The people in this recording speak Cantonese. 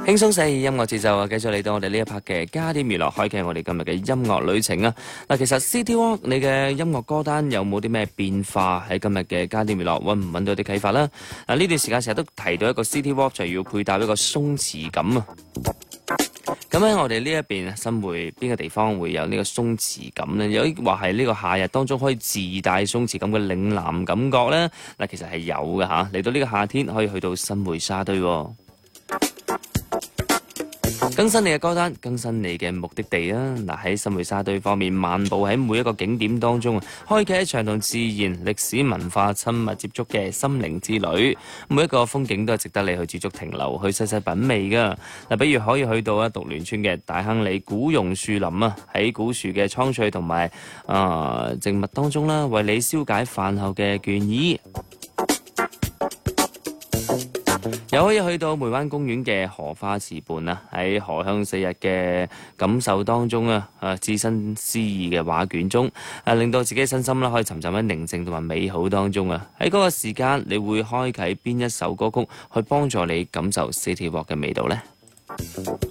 輕鬆細意音樂節奏啊，繼續嚟到我哋呢一 part 嘅加點娛樂，開啟我哋今日嘅音樂旅程啊！嗱，其實 City Walk 你嘅音樂歌單有冇啲咩變化喺今日嘅加點娛樂？揾唔揾到啲啟發啦？嗱，呢段時間成日都提到一個 City Walk 就要配搭一個鬆弛感啊！咁喺我哋呢一邊新會邊個地方會有呢個鬆弛感呢？有啲話係呢個夏日當中可以自帶鬆弛感嘅嶺南感覺呢？嗱，其實係有嘅嚇。嚟到呢個夏天可以去到新會沙堆喎。更新你嘅歌單，更新你嘅目的地啊！嗱，喺新會沙堆方面，漫步喺每一個景點當中，開啟一場同自然、歷史文化親密接觸嘅心靈之旅。每一個風景都係值得你去駐足停留，去細細品味噶。嗱，比如可以去到獨聯村嘅大坑里古榕樹林啊，喺古樹嘅蒼翠同埋靜物當中啦，為你消解飯後嘅倦意。又可以去到梅灣公園嘅荷花池畔啊，喺荷香4日嘅感受當中啊，置身詩意嘅畫卷中，令到自己身心啦可以沉浸喺寧靜同埋美好當中啊。喺嗰個時間，你會開啟邊一首歌曲去幫助你感受 City Walk 嘅味道呢？